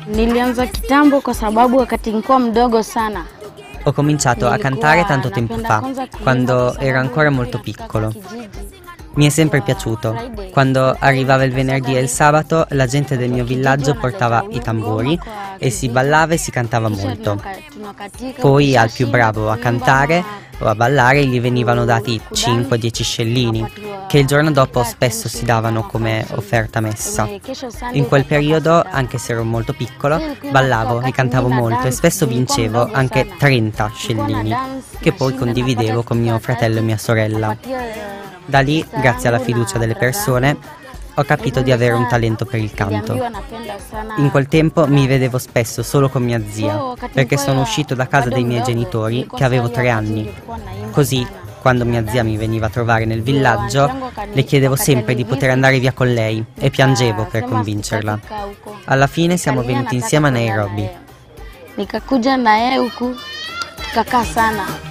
Nilianza kitambo kwa sababu wakati nilikuwa mdogo sana. Ho cominciato a cantare tanto tempo fa, quando ero ancora molto piccolo. Mi è sempre piaciuto. Quando arrivava il venerdì e il sabato, la gente del mio villaggio portava i tamburi e si ballava e si cantava molto. Poi al più bravo a cantare o a ballare gli venivano dati 5-10 scellini, che il giorno dopo spesso si davano come offerta messa. In quel periodo, anche se ero molto piccolo, ballavo e cantavo molto e spesso vincevo anche 30 scellini, che poi condividevo con mio fratello e mia sorella. Da lì, grazie alla fiducia delle persone, ho capito di avere un talento per il canto. In quel tempo mi vedevo spesso solo con mia zia, perché sono uscito da casa dei miei genitori che avevo 3 anni. Così, quando mia zia mi veniva a trovare nel villaggio, le chiedevo sempre di poter andare via con lei e piangevo per convincerla. Alla fine siamo venuti insieme a Nairobi. Nikakuja na yeye huku, tukakaa sana.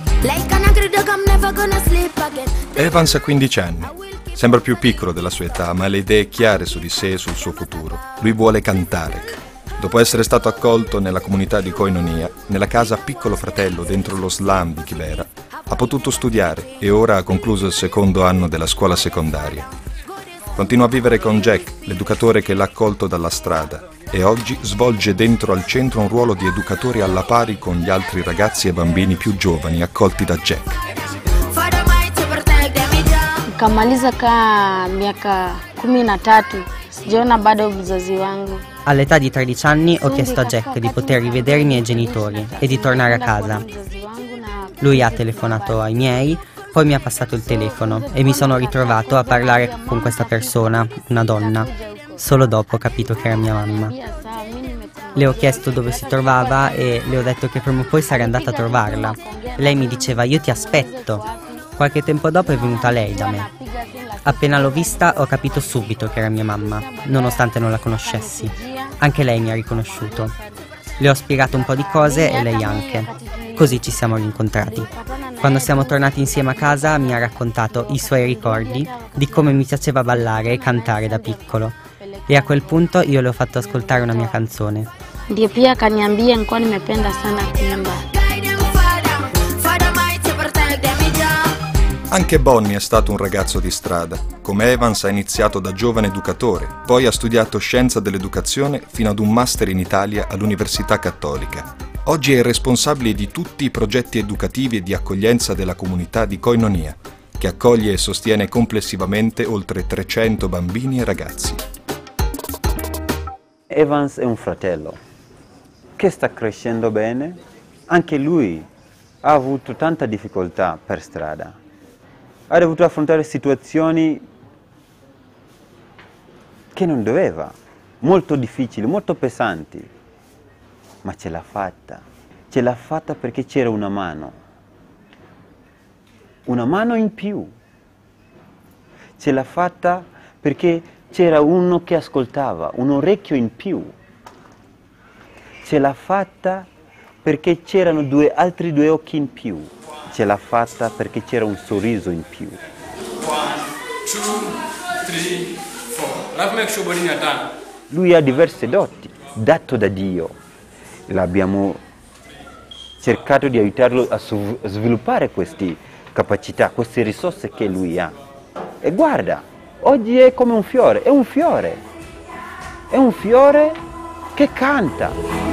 Evans ha 15 anni. Sembra più piccolo della sua età, ma ha le idee chiare su di sé e sul suo futuro. Lui vuole cantare. Dopo essere stato accolto nella comunità di Koinonia, nella casa Piccolo Fratello dentro lo slum di Kibera, ha potuto studiare e ora ha concluso il 2º anno della scuola secondaria. Continua a vivere con Jack, l'educatore che l'ha accolto dalla strada, e oggi svolge dentro al centro un ruolo di educatore alla pari con gli altri ragazzi e bambini più giovani accolti da Jack. Nikamaliza miaka 13, sijaona bado mzazi wangu. All'età di 13 anni ho chiesto a Jack di poter rivedere i miei genitori e di tornare a casa. Lui ha telefonato ai miei, poi mi ha passato il telefono e mi sono ritrovato a parlare con questa persona, una donna. Solo dopo ho capito che era mia mamma. Le ho chiesto dove si trovava e le ho detto che prima o poi sarei andata a trovarla. Lei mi diceva: io ti aspetto. Qualche tempo dopo è venuta lei da me. Appena l'ho vista ho capito subito che era mia mamma, nonostante non la conoscessi. Anche lei mi ha riconosciuto. Le ho spiegato un po' di cose e lei anche. Così ci siamo rincontrati. Quando siamo tornati insieme a casa mi ha raccontato i suoi ricordi di come mi piaceva ballare e cantare da piccolo. E a quel punto io le ho fatto ascoltare una mia canzone. Ndio pia akaniambia nilikuwa nimependa sana kuimba. Anche Bonnie è stato un ragazzo di strada. Come Evans ha iniziato da giovane educatore, poi ha studiato scienza dell'educazione fino ad un master in Italia all'Università Cattolica. Oggi è il responsabile di tutti i progetti educativi e di accoglienza della comunità di Koinonia, che accoglie e sostiene complessivamente oltre 300 bambini e ragazzi. Evans è un fratello che sta crescendo bene. Anche lui ha avuto tanta difficoltà per strada. Ha dovuto affrontare situazioni che non doveva, molto difficili, molto pesanti, ma ce l'ha fatta. Ce l'ha fatta perché c'era una mano in più. Ce l'ha fatta perché c'era uno che ascoltava, un orecchio in più. Ce l'ha fatta perché c'erano altri 2 occhi in più. Ce l'ha fatta perché c'era un sorriso in più. 1, 2, 3, 4. Lui ha diverse doti, dato da Dio. L'abbiamo cercato di aiutarlo a sviluppare queste capacità, queste risorse che lui ha. E guarda, oggi è come un fiore, è un fiore che canta.